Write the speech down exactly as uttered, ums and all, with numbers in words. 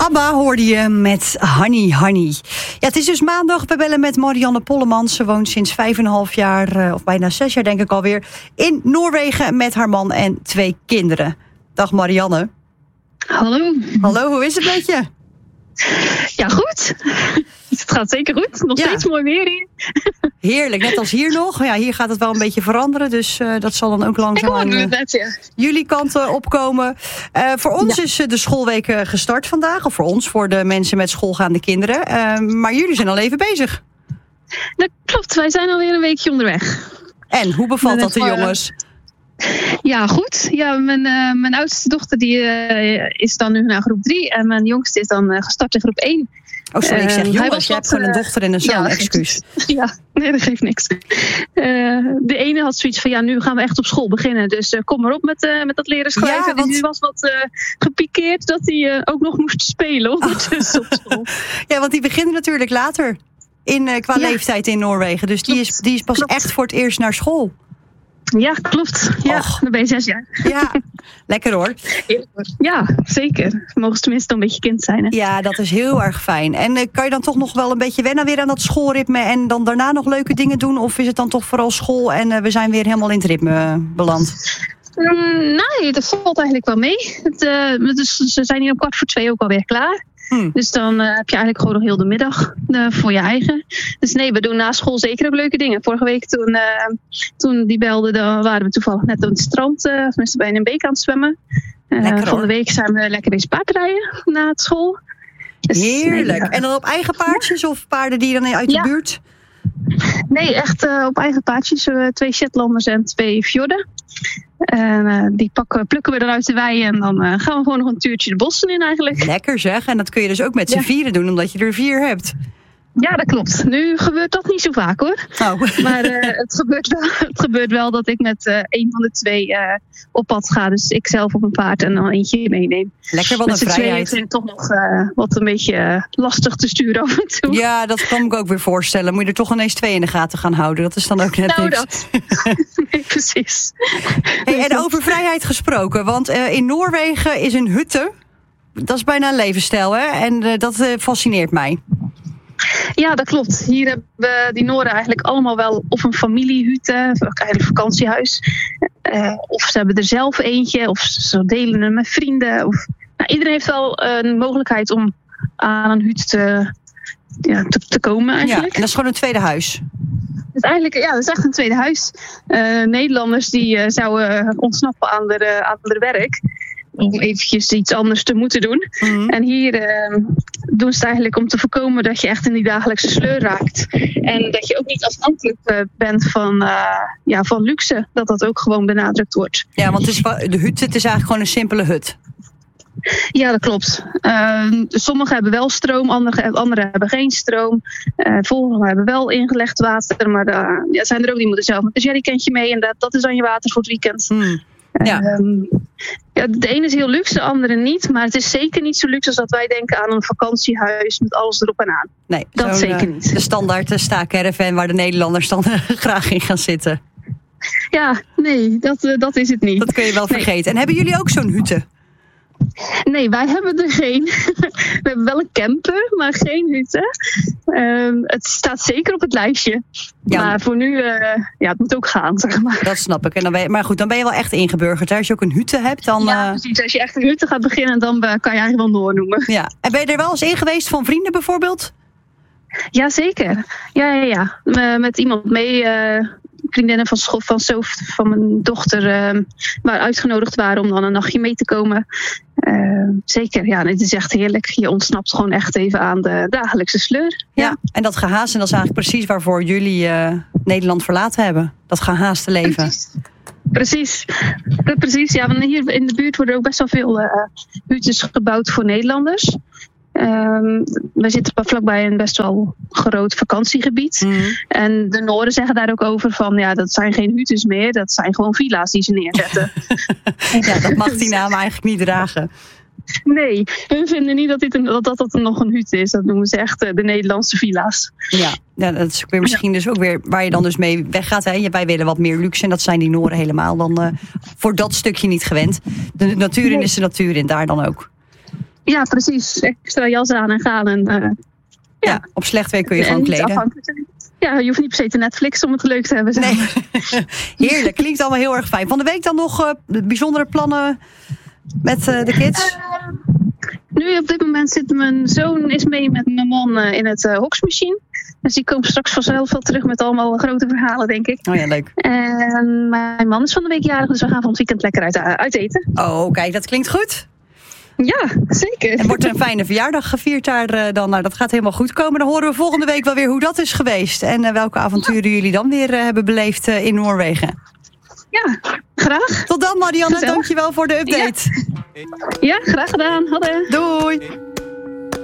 ABBA hoorde je met Honey Honey. Ja, het is dus maandag. We bellen met Marianne Pollemans. Ze woont sinds vijf en een half jaar, of bijna zes jaar denk ik alweer, in Noorwegen met haar man en twee kinderen. Dag Marianne. Hallo. Hallo, hoe is het met je? Ja, goed. Het gaat zeker goed. Nog ja. steeds mooi weer hier. Heerlijk, net als hier nog. Ja, hier gaat het wel een beetje veranderen. Dus uh, dat zal dan ook langzaam aan uh, net, ja. jullie kant uh, opkomen. Uh, voor ons ja. is uh, de schoolweek uh, gestart vandaag. Of voor ons, voor de mensen met schoolgaande kinderen. Uh, maar jullie zijn al even bezig. Dat klopt, wij zijn alweer een weekje onderweg. En, hoe bevalt dat de jongens? Ja, goed. Ja, mijn, uh, mijn oudste dochter die, uh, is dan nu naar groep drie. En mijn jongste is dan uh, gestart in groep één. Oh, sorry, ik zeg uh, jongens, je hebt gewoon een dochter en een zoon, ja, excuus. Ja, nee, dat geeft niks. Uh, de ene had zoiets van, ja, nu gaan we echt op school beginnen. Dus uh, kom maar op met, uh, met dat leren schrijven. Ja, want... Dus die was wat uh, gepikeerd dat hij uh, ook nog moest spelen ondertussen oh. op school. Ja, want die beginnen natuurlijk later in, uh, qua ja. leeftijd in Noorwegen. Dus die is, die is pas klopt. echt voor het eerst naar school. Ja, klopt. Ja, Och. dan ben je zes jaar. Ja, lekker hoor. Ja, zeker. Mogen ze tenminste een beetje kind zijn. Hè? Ja, dat is heel erg fijn. En uh, kan je dan toch nog wel een beetje wennen weer aan dat schoolritme en dan daarna nog leuke dingen doen? Of is het dan toch vooral school en uh, we zijn weer helemaal in het ritme uh, beland? Um, nee, dat valt eigenlijk wel mee. Het, uh, dus, ze zijn hier om kwart voor twee ook alweer klaar. Hmm. Dus dan uh, heb je eigenlijk gewoon nog heel de middag uh, voor je eigen. Dus nee, we doen na school zeker ook leuke dingen. Vorige week toen, uh, toen die belde, dan waren we toevallig net op het strand. Uh, tenminste bij een beek aan het zwemmen. Uh, lekker, van de week zijn we lekker bezig paardrijden na het school. Dus, heerlijk. Nee, ja. En dan op eigen paardjes ja. of paarden die dan uit de ja. buurt? Nee, echt uh, op eigen paardjes. Uh, twee Shetlanders en twee Fjorden. En uh, die pakken, plukken we dan uit de wei en dan uh, gaan we gewoon nog een tuurtje de bossen in eigenlijk. Lekker zeg. En dat kun je dus ook met z'n ja. vieren doen, omdat je er vier hebt. Ja, dat klopt. Nu gebeurt dat niet zo vaak hoor. Oh. Maar uh, het, gebeurt wel, het gebeurt wel dat ik met uh, een van de twee uh, op pad ga. Dus ik zelf op een paard en dan eentje meeneem. Lekker, wat een vrijheid. Met z'n tweeën vind ik toch nog uh, wat een beetje uh, lastig te sturen af en toe. Ja, dat kan ik ook weer voorstellen. Moet je er toch ineens twee in de gaten gaan houden. Dat is dan ook net nou, niks. Dat. Nee, precies. Hey, en over vrijheid gesproken. Want uh, in Noorwegen is een hutte. Dat is bijna een levensstijl, hè? En uh, dat uh, fascineert mij. Ja, dat klopt. Hier hebben die Noren eigenlijk allemaal wel of een familiehutte, eigenlijk een vakantiehuis. Uh, of ze hebben er zelf eentje, of ze delen hem met vrienden. Of, nou, iedereen heeft wel een mogelijkheid om aan een hut te, ja, te, te komen eigenlijk. Ja, en dat is gewoon een tweede huis. Dus eigenlijk, ja, dat is echt een tweede huis. Uh, Nederlanders die uh, zouden ontsnappen aan hun aan werk. Om eventjes iets anders te moeten doen. Mm-hmm. En hier uh, doen ze het eigenlijk om te voorkomen dat je echt in die dagelijkse sleur raakt. En dat je ook niet afhankelijk uh, bent van, uh, ja, van luxe. Dat dat ook gewoon benadrukt wordt. Ja, want het is, de hut, het is eigenlijk gewoon een simpele hut. Ja, dat klopt. Uh, sommigen hebben wel stroom, anderen, anderen hebben geen stroom. Uh, Volgende hebben wel ingelegd water. Maar uh, ja, zijn er ook die moeten zelf met een jerrycantje mee. En dat, dat is dan je water voor het weekend. Mm. Ja. Um, ja, de ene is heel luxe, de andere niet. Maar het is zeker niet zo luxe als dat wij denken aan een vakantiehuis met alles erop en aan. Nee, dat zeker uh, niet. De standaard sta-caravan waar de Nederlanders dan graag in gaan zitten. Ja, nee, dat, uh, dat is het niet. Dat kun je wel vergeten. Nee. En hebben jullie ook zo'n hutte? Nee, wij hebben er geen. We hebben wel een camper, maar geen hutte. Uh, het staat zeker op het lijstje. Ja. Maar voor nu, uh, ja, het moet ook gaan, zeg maar. Dat snap ik. En dan ben je, maar goed, dan ben je wel echt ingeburgerd. Hè? Als je ook een hutte hebt, dan... Ja, precies. Als je echt een hutte gaat beginnen, dan uh, kan je eigenlijk wel Noor noemen. Ja. En ben je er wel eens in geweest van vrienden bijvoorbeeld? Jazeker. Ja, ja, ja. Uh, met iemand mee... Uh, vriendinnen van school, van, Sof, van mijn dochter, uh, waar uitgenodigd waren om dan een nachtje mee te komen. Uh, zeker, ja, het is echt heerlijk. Je ontsnapt gewoon echt even aan de dagelijkse sleur. Ja, ja, en dat gehaast, en dat is eigenlijk precies waarvoor jullie uh, Nederland verlaten hebben. Dat gehaaste leven. Precies. Precies, precies. Ja, want hier in de buurt worden ook best wel veel uh, hutjes gebouwd voor Nederlanders. Um, we zitten vlakbij een best wel groot vakantiegebied. Mm. En de Noorden zeggen daar ook over van... ja, dat zijn geen hutjes meer, dat zijn gewoon villa's die ze neerzetten. Ja, dat mag die naam eigenlijk niet dragen. Nee, hun vinden niet dat dit een, dat, dat, dat nog een hut is. Dat noemen ze echt uh, de Nederlandse villa's. Ja, ja, dat is weer misschien ja. dus ook weer waar je dan dus mee weggaat. Hè? Wij willen wat meer luxe en dat zijn die Noren helemaal dan uh, voor dat stukje niet gewend. De natuur in is de natuur in, daar dan ook. Ja, precies. Extra jas aan en gaan. En, uh, ja. ja, op slecht weer kun je gewoon kleden. Ja, je hoeft niet per se te Netflix om het leuk te hebben. Nee. Heerlijk, klinkt allemaal heel erg fijn. Van de week dan nog uh, bijzondere plannen met uh, de kids? Uh, nu op dit moment zit mijn zoon is mee met mijn man uh, in het uh, hoksmachine. Dus die komt straks vanzelf wel terug met allemaal grote verhalen, denk ik. Oh ja, leuk. En mijn man is van de week jarig, dus we gaan van het weekend lekker uit, uit eten. Oh, kijk, dat klinkt goed. Ja, zeker. En wordt er een fijne verjaardag gevierd daar uh, dan? Nou, dat gaat helemaal goed komen. Dan horen we volgende week wel weer hoe dat is geweest. En uh, welke avonturen ja. jullie dan weer uh, hebben beleefd uh, in Noorwegen. Ja, graag. Tot dan, Marianne. Dankjewel voor de update. Ja, ja graag gedaan. Hadden. Doei.